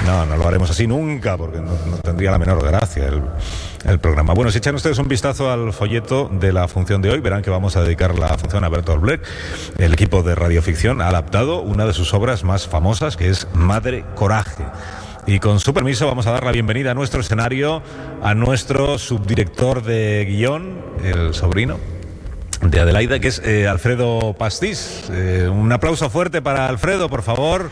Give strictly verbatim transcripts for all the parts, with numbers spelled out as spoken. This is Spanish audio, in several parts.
No, no lo haremos así nunca, porque no, no tendría la menor gracia el, el programa. Bueno, si echan ustedes un vistazo al folleto de la función de hoy, verán que vamos a dedicar la función a Bertolt Brecht. El equipo de Radioficción ha adaptado una de sus obras más famosas, que es Madre Coraje. Y con su permiso vamos a dar la bienvenida a nuestro escenario a nuestro subdirector de guión, el sobrino de Adelaida, que es eh, Alfredo Pastís. Eh, un aplauso fuerte para Alfredo, por favor.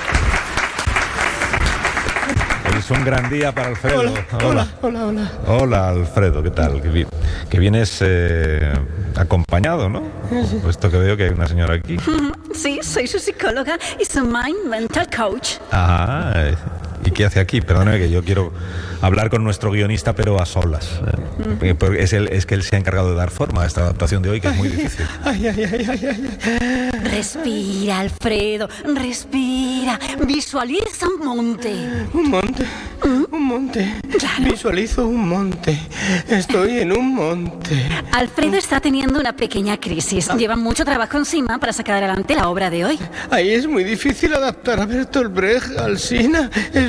Es un gran día para Alfredo. Hola, hola, hola, hola. Hola, Alfredo, ¿qué tal? Que, vi- que vienes eh, acompañado, ¿no? Sí. Puesto que veo que hay una señora aquí. Sí, soy su psicóloga y su mind mental coach. Ah, ¿y qué hace aquí? Perdóneme que yo quiero hablar con nuestro guionista, pero a solas. Eh, porque Es, el, es que él se ha encargado de dar forma a esta adaptación de hoy, que es muy difícil. Ay, ay, ay, ay, ay. Respira, Alfredo, respira. Visualiza un monte. Un monte, un monte. Claro. Visualizo un monte. Estoy en un monte. Alfredo está teniendo una pequeña crisis. Lleva mucho trabajo encima para sacar adelante la obra de hoy. Ahí es muy difícil adaptar a Bertolt Brecht al Sina. Es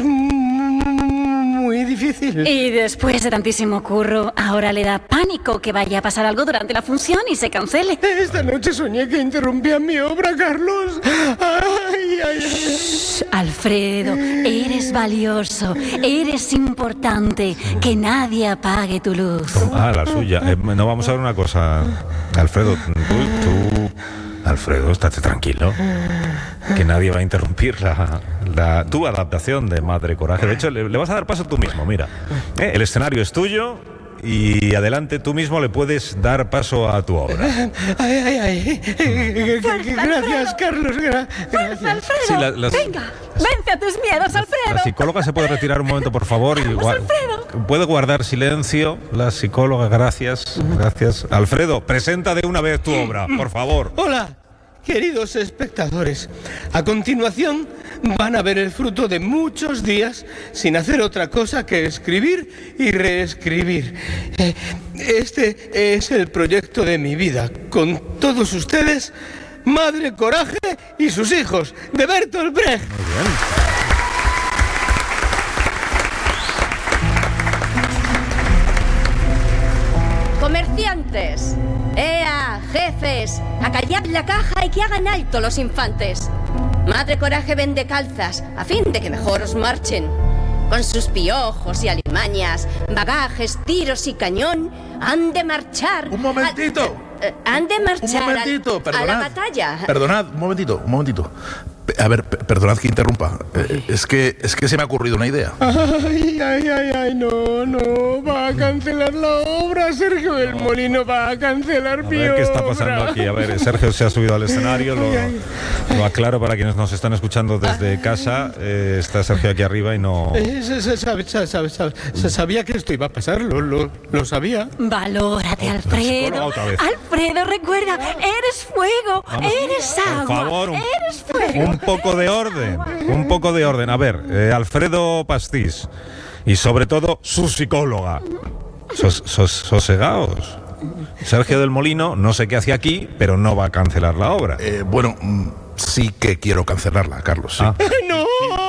muy difícil. Y después de tantísimo curro, ahora le da pánico que vaya a pasar algo durante la función y se cancele. Esta noche soñé que interrumpía mi obra, Carlos. Ay, ay, ay. Shh, Alfredo, eres valioso, eres importante. Que nadie apague tu luz. Ah, la suya. Eh, no, vamos a ver una cosa. Alfredo, tú... tú- Alfredo, estate tranquilo. Que nadie va a interrumpir la, la, tu adaptación de Madre Coraje. De hecho, le, le vas a dar paso tú mismo, mira. Eh, el escenario es tuyo y adelante tú mismo le puedes dar paso a tu obra. Ay, ay, ay. Gracias, Carlos. gra- ¡Fuerza, Gracias. Alfredo! Sí, la- las- ¡Venga! ¡Vence a tus miedos, Alfredo! La psicóloga se puede retirar un momento, por favor. Y gua- Alfredo. puede guardar silencio. La psicóloga, gracias. Gracias. Alfredo, presenta de una vez tu obra, por favor. Hola, queridos espectadores. A continuación van a ver el fruto de muchos días sin hacer otra cosa que escribir y reescribir. Eh, Este es el proyecto de mi vida. Con todos ustedes, Madre Coraje y sus hijos, de Bertolt Brecht. Muy bien. Comerciantes, ¡ea, jefes! Acallad la caja y que hagan alto los infantes. Madre Coraje vende calzas, a fin de que mejor os marchen. Con sus piojos y alimañas, bagajes, tiros y cañón, han de marchar... Un momentito. a- eh, han de marchar Un momentito, al- perdonad. a la batalla. Perdonad, un momentito, un momentito. Pe- A ver, pe- perdonad que interrumpa. Eh, es que es que se me ha ocurrido una idea. Ay, ay, ay, ay, no, no, va a cancelar la obra, Sergio del Molino va a cancelar A mi ver qué está obra. pasando aquí. A ver, Sergio se ha subido al escenario. Lo, lo aclaro para quienes nos están escuchando desde casa. Eh, está Sergio aquí arriba y no... Eh, se- se sabe- se sabe- sabe- se sabía que esto iba a pasar, lo, lo, lo sabía. Valórate, psicóloga Alfredo. otra vez. Alfredo, recuerda, eres fuego, Vamos. eres agua, Por favor, un, eres fuego. un poco de orden. Un poco de orden. A ver, eh, Alfredo Pastís. Y sobre todo, su psicóloga. Sos, sos- sosegaos. Sergio del Molino, no sé qué hace aquí, pero no va a cancelar la obra. Eh, bueno, mm, sí que quiero cancelarla, Carlos. Sí. Ah. ¡No!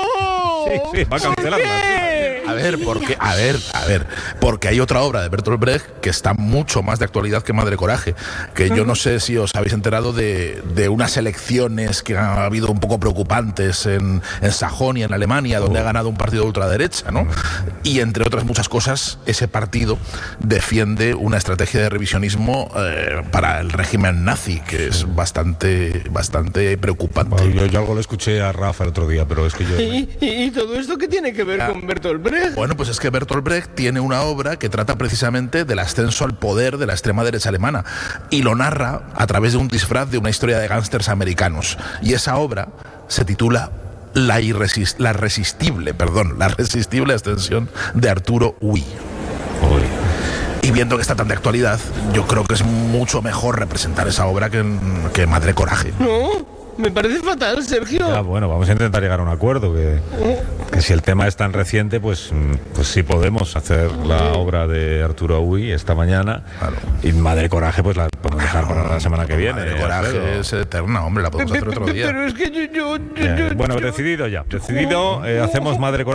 Sí, sí, va a cancelarla. sí. A ver, porque, a ver, a ver, porque hay otra obra de Bertolt Brecht que está mucho más de actualidad que Madre Coraje, que yo no sé si os habéis enterado de, de unas elecciones que ha habido un poco preocupantes en, en Sajonia, en Alemania, donde ha ganado un partido de ultraderecha, ¿no? Y entre otras muchas cosas, ese partido defiende una estrategia de revisionismo eh, para el régimen nazi, que es bastante, bastante preocupante. Bueno, yo, yo algo lo escuché a Rafa el otro día, pero es que yo... ¿Y, y, y todo esto qué tiene que ver Ah. con Bertolt Brecht? Bueno, pues es que Bertolt Brecht tiene una obra que trata precisamente del ascenso al poder de la extrema derecha alemana y lo narra a través de un disfraz de una historia de gángsters americanos. Y esa obra se titula La, irresis- la resistible, perdón, la resistible ascensión de Arturo Uy. Y viendo que está tan de actualidad, yo creo que es mucho mejor representar esa obra que, que Madre Coraje. No, me parece fatal, Sergio. Ya, bueno, vamos a intentar llegar a un acuerdo, que, que si el tema es tan reciente, pues, mm, pues sí podemos hacer la obra de Arturo Uy esta mañana. Claro. Y Madre Coraje, pues la podemos dejar para la semana que viene. Madre Alfredo. Coraje es eterna, hombre, la podemos hacer otro día. Pero es que yo... yo, yo, Bien. yo- Bueno, yo- decidido ya. Decidido, eh, hacemos Madre Coraje.